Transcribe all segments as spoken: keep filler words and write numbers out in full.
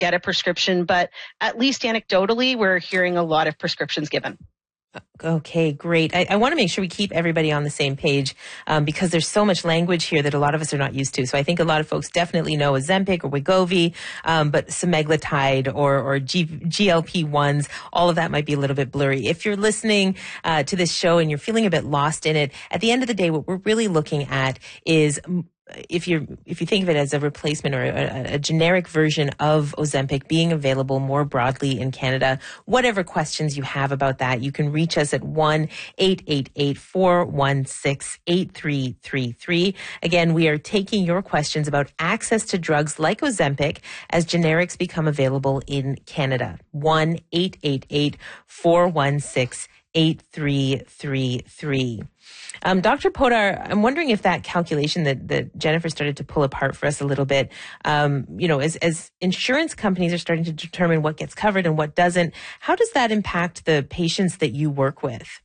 get a prescription, but at least anecdotally, we're hearing a lot of prescriptions given. Okay, great. I, I want to make sure we keep everybody on the same page um, because there's so much language here that a lot of us are not used to. So I think a lot of folks definitely know Ozempic or Wegovy, um, but semaglutide or, or G, GLP-1s, all of that might be a little bit blurry. If you're listening uh, to this show and you're feeling a bit lost in it, at the end of the day, what we're really looking at is if you're, if you think of it as a replacement or a, a generic version of Ozempic being available more broadly in Canada, whatever questions you have about that, you can reach us at one eight eight eight, four one six, eight three three three. Again, we are taking your questions about access to drugs like Ozempic as generics become available in Canada. one eight eight eight, four one six, eight three three three. Um, Doctor Podar, I'm wondering if that calculation that, that Jennifer started to pull apart for us a little bit, um, you know, as, as insurance companies are starting to determine what gets covered and what doesn't, how does that impact the patients that you work with?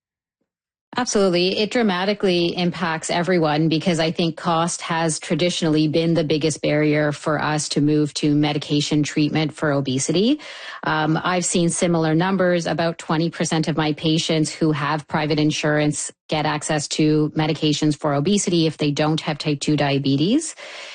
Absolutely. It dramatically impacts everyone because I think cost has traditionally been the biggest barrier for us to move to medication treatment for obesity. Um, I've seen similar numbers. About twenty percent of my patients who have private insurance get access to medications for obesity if they don't have type two diabetes.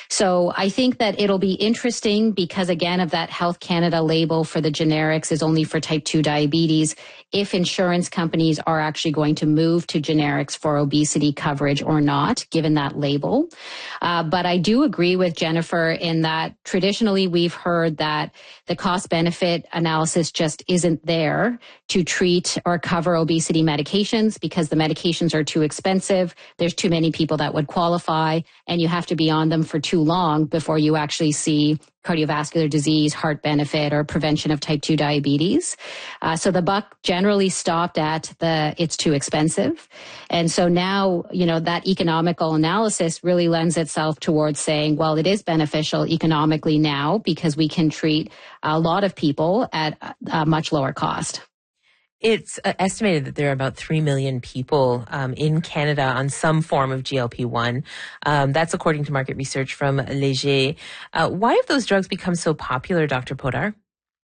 So I think that it'll be interesting because, again, of that Health Canada label for the generics is only for type two diabetes, if insurance companies are actually going to move to generics for obesity coverage or not, given that label. Uh, but I do agree with Jennifer in that traditionally we've heard that the cost-benefit analysis just isn't there to treat or cover obesity medications because the medications are too expensive. There's too many people that would qualify, and you have to be on them for too long before you actually see cardiovascular disease, heart benefit, or prevention of type two diabetes. Uh, so the buck generally stopped at the it's too expensive. And so now, you know, that economical analysis really lends itself towards saying, well, it is beneficial economically now because we can treat a lot of people at a much lower cost. It's estimated that there are about three million people um, in Canada on some form of G L P one. Um, that's according to market research from Léger. Uh, why have those drugs become so popular, Doctor Podar?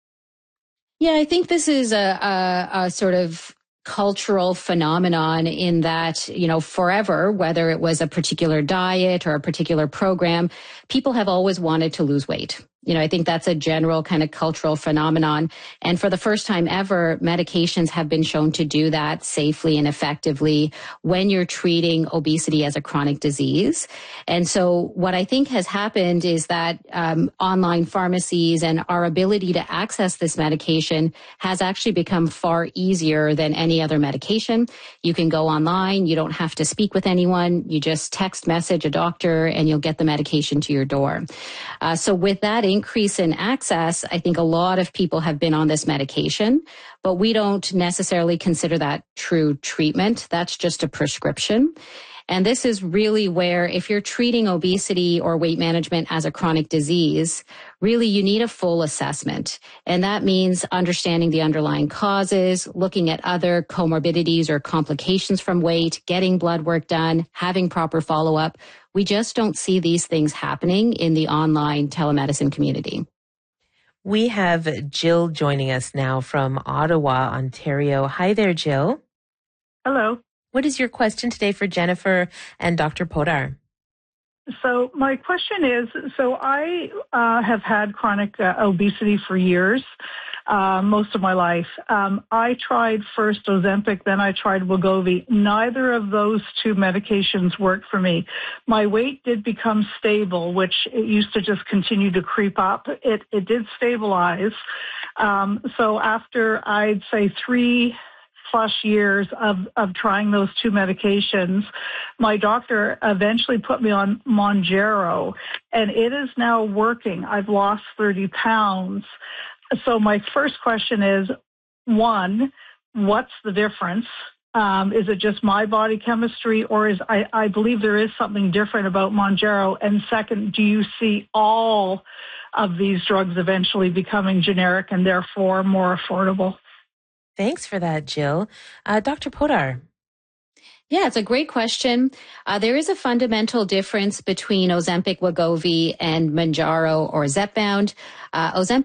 Yeah, I think this is a, a, a sort of cultural phenomenon in that, you know, forever, whether it was a particular diet or a particular program, people have always wanted to lose weight. You know, I think that's a general kind of cultural phenomenon. And for the first time ever, medications have been shown to do that safely and effectively when you're treating obesity as a chronic disease. And so what I think has happened is that um, online pharmacies and our ability to access this medication has actually become far easier than any other medication. You can go online. You don't have to speak with anyone. You just text message a doctor and you'll get the medication to your door. Uh, so with that increase in access, I think a lot of people have been on this medication, but we don't necessarily consider that true treatment. That's just a prescription. And this is really where if you're treating obesity or weight management as a chronic disease, really you need a full assessment. And that means understanding the underlying causes, looking at other comorbidities or complications from weight, getting blood work done, having proper follow-up. We just don't see these things happening in the online telemedicine community. We have Jill joining us now from Ottawa, Ontario. Hi there, Jill. Hello. What is your question today for Jennifer and Doctor Podar? So my question is, so I uh, have had chronic uh, obesity for years, uh, most of my life. Um, I tried first Ozempic, then I tried Wegovy. Neither of those two medications worked for me. My weight did become stable, which it used to just continue to creep up. It, it did stabilize. Um, so after, I'd say, three plus years of, of trying those two medications, my doctor eventually put me on Mounjaro, and it is now working. I've lost thirty pounds. So my first question is, one, what's the difference? Um, is it just my body chemistry, or is I, I believe there is something different about Mounjaro? And second, do you see all of these drugs eventually becoming generic and therefore more affordable? Thanks for that, Jill. Uh, Doctor Podar. Yeah, it's a great question. Uh, there is a fundamental difference between Ozempic, Wegovy, and Mounjaro or Zepbound. Uh, Ozempic